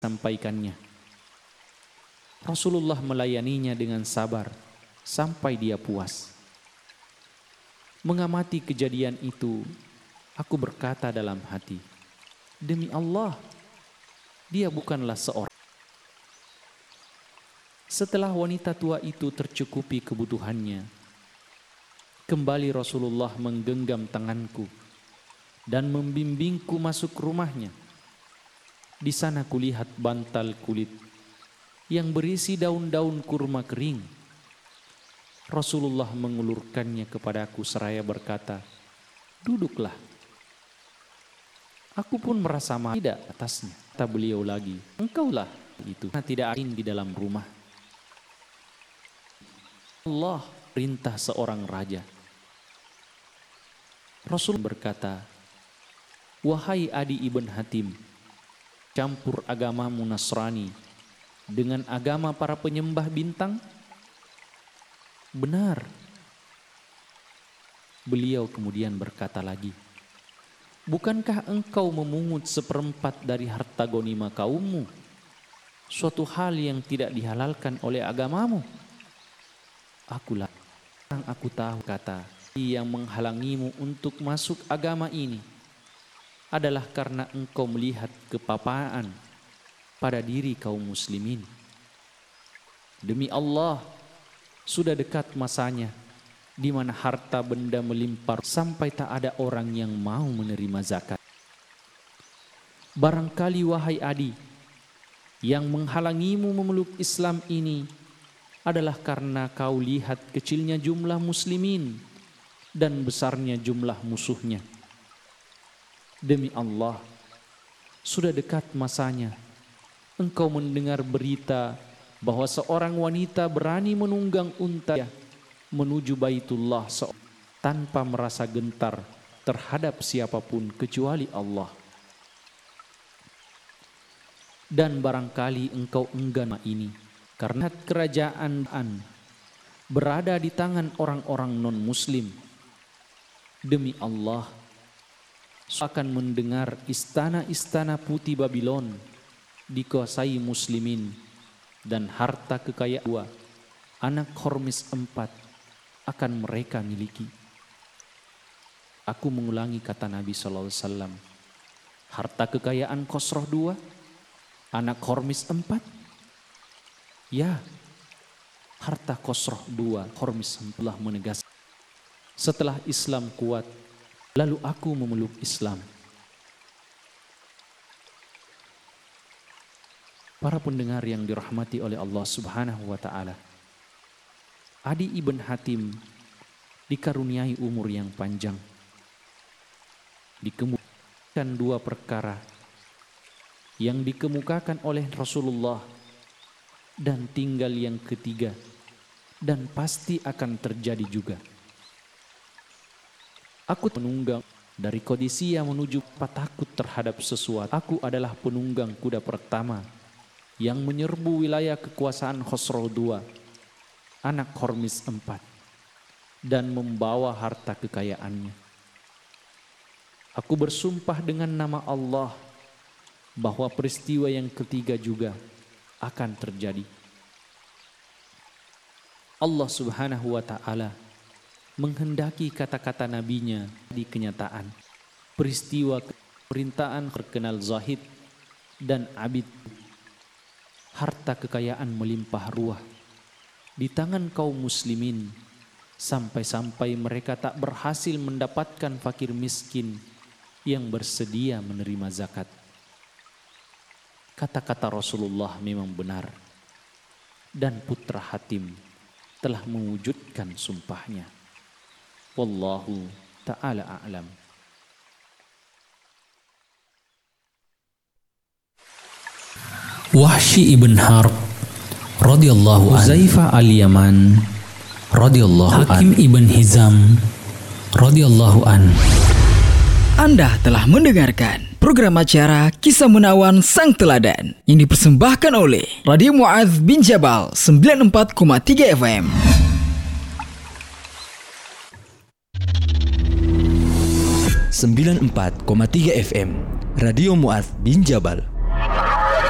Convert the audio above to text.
sampaikannya. Rasulullah melayaninya dengan sabar sampai dia puas. Mengamati kejadian itu, aku berkata dalam hati, demi Allah, dia bukanlah seorang. Setelah wanita tua itu tercukupi kebutuhannya, kembali Rasulullah menggenggam tanganku dan membimbingku masuk rumahnya. Di sana kulihat bantal kulit yang berisi daun-daun kurma kering. Rasulullah mengulurkannya kepadaku seraya berkata, duduklah. Aku pun merasa tidak atasnya. Kata beliau lagi, engkaulah itu. Tidak angin di dalam rumah. Allah perintah seorang raja. Rasul berkata, wahai Adi ibn Hatim, campur agamamu Nasrani dengan agama para penyembah bintang? Benar. Beliau kemudian berkata lagi, bukankah engkau memungut seperempat dari harta ghanimah kaummu, suatu hal yang tidak dihalalkan oleh agamamu? Akulah yang aku tahu, kata, yang menghalangimu untuk masuk agama ini adalah karena engkau melihat kepapaan pada diri kaum muslimin. Demi Allah, sudah dekat masanya di mana harta benda melimpar sampai tak ada orang yang mau menerima zakat. Barangkali wahai Adi, yang menghalangimu memeluk Islam ini adalah karena kau lihat kecilnya jumlah muslimin dan besarnya jumlah musuhnya. Demi Allah, sudah dekat masanya engkau mendengar berita bahwa seorang wanita berani menunggang unta menuju Baitullah tanpa merasa gentar terhadap siapapun kecuali Allah. Dan barangkali engkau enggan ini karena kerajaan berada di tangan orang-orang non-muslim. Demi Allah, akan mendengar istana-istana putih Babylon dikuasai muslimin dan harta kekayaan dua anak Hormis 4 akan mereka miliki. Aku mengulangi kata Nabi SAW, harta kekayaan Khosroh 2 anak Hormis 4. Ya, harta Khosroh 2 Hormis 4 telah menegaskan, setelah Islam kuat, lalu aku memeluk Islam. Para pendengar yang dirahmati oleh Allah Subhanahu wa Ta'ala, Adi ibn Hatim dikaruniai umur yang panjang. Dikemukakan dua perkara yang dikemukakan oleh Rasulullah, dan tinggal yang ketiga, dan pasti akan terjadi juga. Aku penunggang dari Qadisiyah menuju takut terhadap sesuatu. Aku adalah penunggang kuda pertama yang menyerbu wilayah kekuasaan Khosroh 2 anak Hormis 4 dan membawa harta kekayaannya. Aku bersumpah dengan nama Allah bahwa peristiwa yang ketiga juga akan terjadi. Allah Subhanahu wa Ta'ala menghendaki kata-kata nabinya di kenyataan. Peristiwa pemerintahan terkenal Zahid dan Abid, harta kekayaan melimpah ruah di tangan kaum muslimin, sampai-sampai mereka tak berhasil mendapatkan fakir miskin yang bersedia menerima zakat. Kata-kata Rasulullah memang benar, dan putra Hatim telah mewujudkan sumpahnya. Wallahu ta'ala a'lam. Wahsy ibn Harb radhiyallahu anhu, Huzaifah al-Yaman radhiyallahu anhu, Hakim ibn Hizam radhiyallahu anhu. Anda telah mendengarkan program acara Kisah Menawan Sang Teladan yang dipersembahkan oleh Radio Mu'adz bin Jabal 94,3 FM. FM Radio Mu'adz bin Jabal.